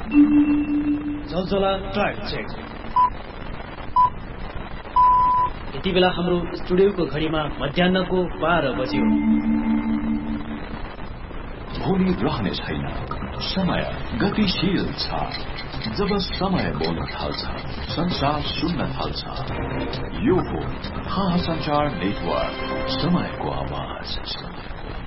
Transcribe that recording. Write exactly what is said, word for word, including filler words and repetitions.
जलजला time check. यति बेला हाम्रो स्टुडियोको घडीमा मध्याहको बाह्र बज्यो। भूमि रहने छैन, समय गतिशील छ। जब समय बोल्न थाल्छ, संसार सुन्न थाल्छ। यो हो हाहा संचार नेटवर्क, समयको आवाज।